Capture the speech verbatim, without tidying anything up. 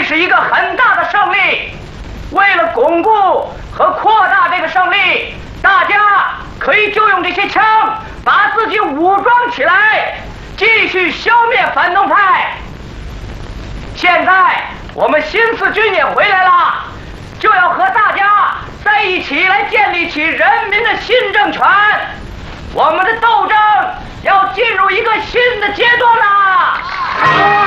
是一个很大的胜利。为了巩固和扩大这个胜利，大家可以就用这些枪把自己武装起来，继续消灭反动派。现在我们新四军也回来了，就要和大家在一起来建立起人民的新政权。我们的斗争要进入一个新的阶段了。